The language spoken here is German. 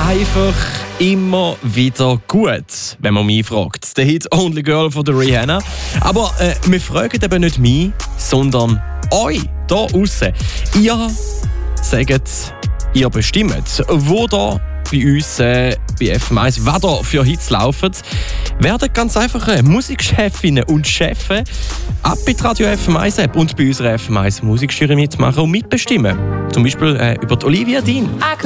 einfach immer wieder gut, wenn man mich fragt. Der Hit «Only Girl» von der Rihanna. Aber wir fragen eben nicht mich, sondern euch da draussen. Ihr sagt, ihr bestimmt, wo da bei uns bei FM1, wer da für Hits laufen. Werden ganz einfach Musikchefinnen und Chefs ab bei der Radio FM1 App und bei unserer FM1 Musikjury mitmachen und mitbestimmen. Zum Beispiel über die Olivia Dean.